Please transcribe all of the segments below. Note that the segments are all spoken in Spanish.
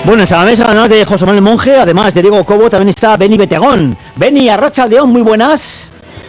Bueno, en Samamés, además de José Manuel Monje, además de Diego Cobo, también está Beni Betegón. Beni, arratsaldeon, muy buenas.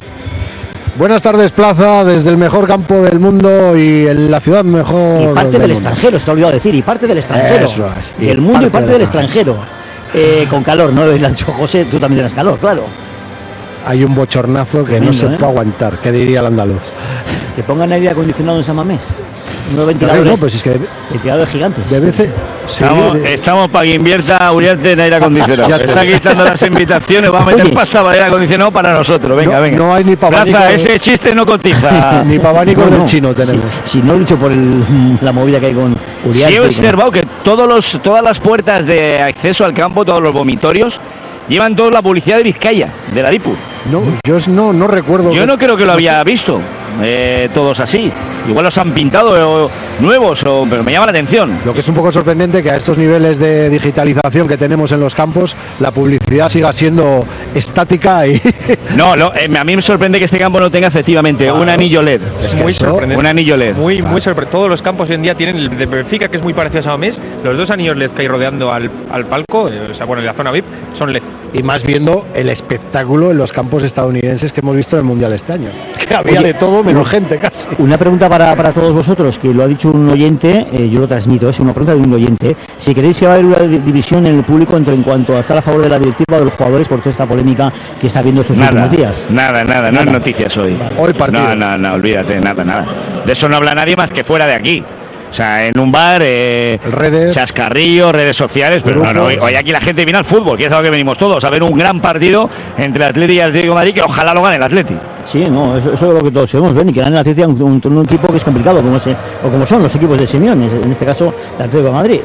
Buenas tardes, Plaza, desde el mejor campo del mundo y en la ciudad mejor. Y parte del extranjero, se te ha olvidado decir, y parte del extranjero. Eso es. Y el mundo y parte del extranjero. Con calor, ¿no? Le ha dicho José, tú también tienes calor, claro. Hay un bochornazo que tremendo, no se puede aguantar, ¿qué diría el andaluz? Que pongan aire acondicionado en Samamés. Unos ventiladores, no, pues es que ventiladores gigantes. de veces. Sí, estamos para que invierta Uriarte en aire acondicionado. Está quitando las invitaciones, va a meter pasta para aire acondicionado para nosotros. Venga, venga. No hay ni para Plaza, ese chiste no cotiza. ni para abanicos del chino tenemos. Si no he dicho por la movida que hay con Uriarte. Sí, he observado que todas las puertas de acceso al campo, todos los vomitorios, llevan toda la publicidad de Vizcaya, de la DIPU. No, yo no recuerdo. Yo no creo que lo había visto. Todos así. Igual los han pintado nuevos, pero me llama la atención. Lo que es un poco sorprendente que a estos niveles de digitalización que tenemos en los campos, la publicidad siga siendo estática y... No, a mí me sorprende que este campo no tenga efectivamente un anillo LED. Es muy sorprendente. Un anillo LED. Muy sorprendente. Todos los campos hoy en día tienen el de Benfica, que es muy parecido a Samamés. Los dos anillos LED que hay rodeando al palco, o sea, bueno, en la zona VIP, son LED. Y más viendo el espectáculo en los campos estadounidenses que hemos visto en el Mundial este año. Que había de todo menos gente casi. Una pregunta para todos vosotros, que lo ha dicho un oyente, yo lo transmito, es una pregunta de un oyente. Si queréis que va a haber una división en el público en cuanto a estar a favor de la directiva o de los jugadores por toda esta polémica que está habiendo estos últimos días. Nada, no hay noticias hoy. Hoy partido. No, olvídate, nada. De eso no habla nadie más que fuera de aquí. O sea, en un bar, redes, chascarrillo, redes sociales, pero no, hoy aquí la gente viene al fútbol, que es a lo que venimos todos, a ver un gran partido entre el Atleti y el Atlético de Madrid, que ojalá lo gane el Atleti. Sí, no, eso es lo que todos sabemos, ven, y que gane el Atleti un equipo que es complicado, como son los equipos de Simeone, en este caso el Atlético de Madrid.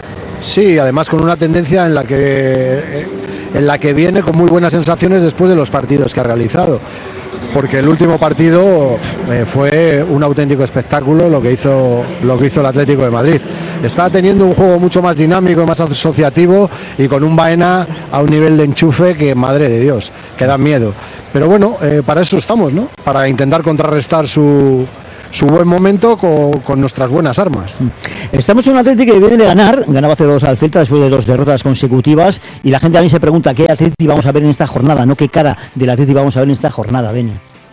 Sí, además con una tendencia en la que viene con muy buenas sensaciones después de los partidos que ha realizado. Porque el último partido fue un auténtico espectáculo lo que hizo el Atlético de Madrid. Está teniendo un juego mucho más dinámico, más asociativo y con un Baena a un nivel de enchufe que, madre de Dios, que da miedo. Pero bueno, para eso estamos, ¿no? Para intentar contrarrestar su buen momento con nuestras buenas armas. Estamos en un Atlético que viene de ganaba 0-2 al Celta después de 2 derrotas consecutivas, y la gente a mí se pregunta qué Atlético vamos a ver en esta jornada, no qué cara del Atlético vamos a ver en esta jornada, Beni.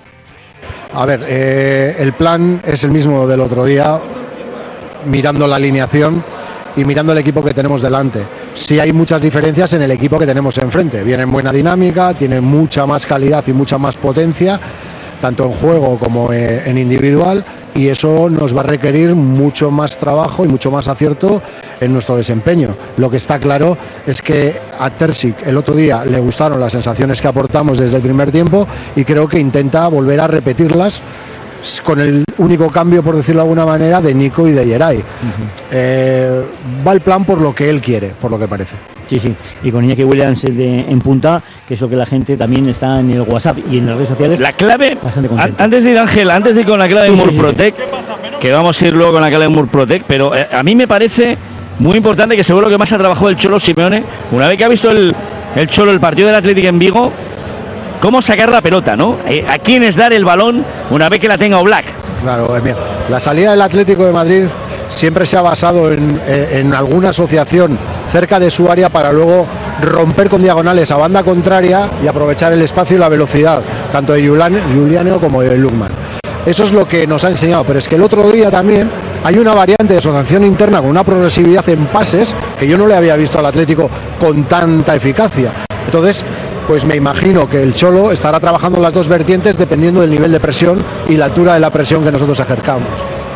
A ver, el plan es el mismo del otro día, mirando la alineación y mirando el equipo que tenemos delante. Sí hay muchas diferencias en el equipo que tenemos enfrente, viene en buena dinámica, tiene mucha más calidad y mucha más potencia, tanto en juego como en individual, y eso nos va a requerir mucho más trabajo y mucho más acierto en nuestro desempeño. Lo que está claro es que a Terzic el otro día le gustaron las sensaciones que aportamos desde el primer tiempo y creo que intenta volver a repetirlas con el único cambio, por decirlo de alguna manera, de Nico y de Yeray. Va el plan por lo que él quiere, por lo que parece. Sí, y con Iñaki Williams en punta, que es lo que la gente también está en el WhatsApp y en las redes sociales. La clave, bastante contenta. antes de ir, Ángel, antes de ir con la clave de Murprotec, que vamos a ir luego con la clave de Murprotec, pero a mí me parece muy importante, que seguro que más ha trabajado el Cholo Simeone, una vez que ha visto el Cholo el partido del Atlético en Vigo, cómo sacar la pelota, ¿no? A quién es dar el balón una vez que la tenga Oblak. Claro, bien. La salida del Atlético de Madrid siempre se ha basado en alguna asociación cerca de su área para luego romper con diagonales a banda contraria y aprovechar el espacio y la velocidad, tanto de Giuliano como de Lukman. Eso es lo que nos ha enseñado, pero es que el otro día también hay una variante de asociación interna con una progresividad en pases que yo no le había visto al Atlético con tanta eficacia. Entonces, pues me imagino que el Cholo estará trabajando las dos vertientes dependiendo del nivel de presión y la altura de la presión que nosotros ejercamos.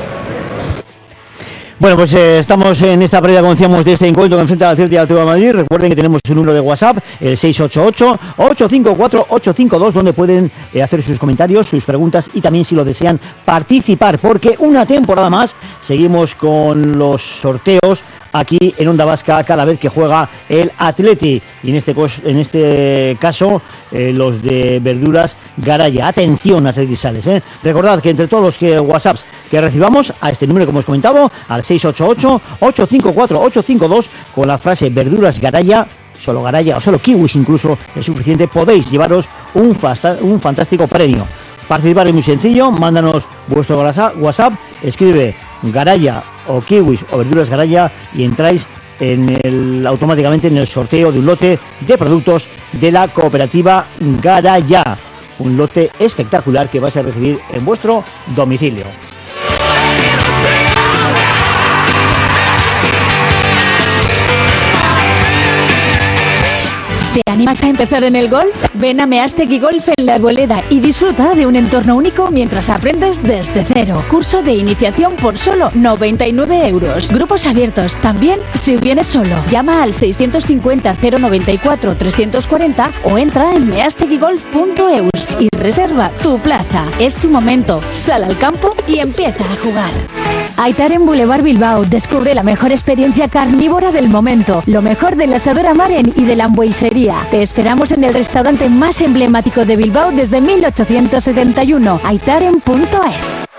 Bueno, pues estamos en esta previa, como decíamos, de este encuentro que enfrenta al Celta y al Atlético de Madrid. Recuerden que tenemos un número de WhatsApp, el 688-854-852, donde pueden hacer sus comentarios, sus preguntas y también, si lo desean, participar, porque una temporada más seguimos con los sorteos aquí en Onda Vasca cada vez que juega el Atleti, y en este caso los de Verduras Garaya. Atención, Atleti Sales, recordad que entre todos los WhatsApps que recibamos a este número que hemos comentado, al 688-854-852, con la frase Verduras Garaya, solo Garaya o solo kiwis incluso es suficiente, podéis llevaros un fantástico premio. Participar es muy sencillo, mándanos vuestro WhatsApp, escribe Garaya o kiwis o Verduras Garaya y entráis automáticamente en el sorteo de un lote de productos de la cooperativa Garaya. Un lote espectacular que vais a recibir en vuestro domicilio. ¿Te animas a empezar en el golf? Ven a Meastegui Golf en La Arboleda y disfruta de un entorno único mientras aprendes desde cero. Curso de iniciación por solo 99 euros. Grupos abiertos también si vienes solo. Llama al 650 094 340 o entra en measteguigolf.eus y reserva tu plaza. Es tu momento. Sal al campo y empieza a jugar. Aitaren Boulevard Bilbao. Descubre la mejor experiencia carnívora del momento. Lo mejor del asador Amaren y de la hamburguesería. Te esperamos en el restaurante más emblemático de Bilbao desde 1871. aitaren.es.